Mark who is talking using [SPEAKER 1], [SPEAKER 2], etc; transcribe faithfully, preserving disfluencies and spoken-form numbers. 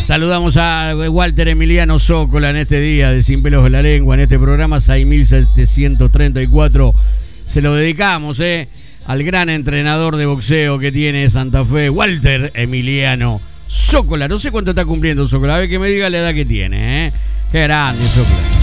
[SPEAKER 1] Saludamos a Walter Emiliano Zócola en este día de Sin Pelos en la Lengua, en este programa seis mil setecientos treinta y cuatro. Se lo dedicamos, eh, al gran entrenador de boxeo que tiene Santa Fe, Walter Emiliano Zócola. No sé cuánto está cumpliendo Zócola, a ver que me diga la edad que tiene, eh. Qué grande Zócola.